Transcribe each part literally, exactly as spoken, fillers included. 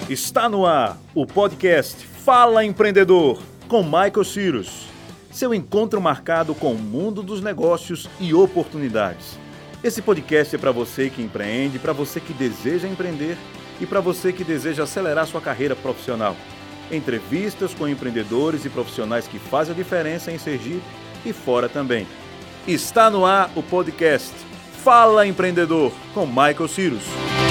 Está no ar o podcast Fala Empreendedor, com Michael Cyrus. Seu encontro marcado com o mundo dos negócios e oportunidades. Esse podcast é para você que empreende, para você que deseja empreender e para você que deseja acelerar sua carreira profissional. Entrevistas com empreendedores e profissionais que fazem a diferença em Sergipe e fora também. Está no ar o podcast Fala Empreendedor, com Michael Cyrus.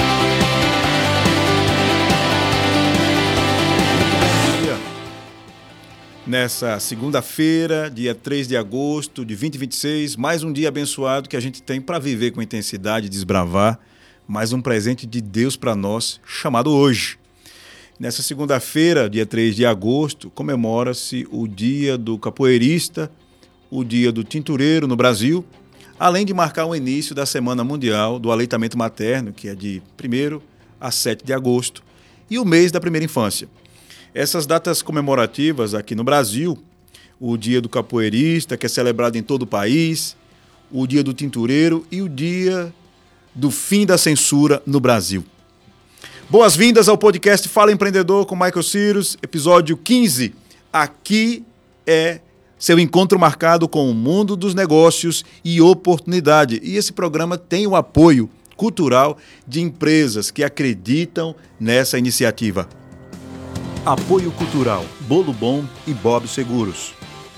Nessa segunda-feira, dia três de agosto de dois mil e vinte e seis, mais um dia abençoado que a gente tem para viver com intensidade e desbravar, mais um presente de Deus para nós, chamado hoje. Nessa segunda-feira, dia três de agosto, comemora-se o Dia do Capoeirista, o Dia do Tintureiro no Brasil, além de marcar o início da Semana Mundial do Aleitamento Materno, que é de primeiro a sete de agosto, e o mês da primeira infância. Essas datas comemorativas aqui no Brasil, o Dia do Capoeirista, que é celebrado em todo o país, o Dia do Tintureiro e o Dia do Fim da Censura no Brasil. Boas-vindas ao podcast Fala Empreendedor com Michael Cyrus, episódio quinze. Aqui é seu encontro marcado com o mundo dos negócios e oportunidade. E esse programa tem o apoio cultural de empresas que acreditam nessa iniciativa. Apoio Cultural, Bolo Bom e Bob Seguros.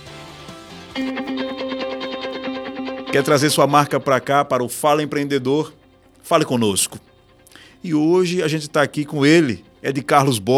Quer trazer sua marca para cá, para o Fala Empreendedor? Fale conosco. E hoje a gente está aqui com ele, é de Carlos Borges.